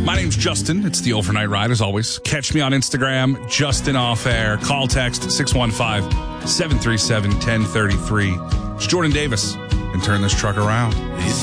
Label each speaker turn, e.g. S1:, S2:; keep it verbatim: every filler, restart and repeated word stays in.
S1: My name's Justin. It's the Overnight Ride, as always. Catch me on Instagram, Justin Off Air. Call text six one five, seven three seven, one zero three three. It's Jordan Davis. And turn this truck around.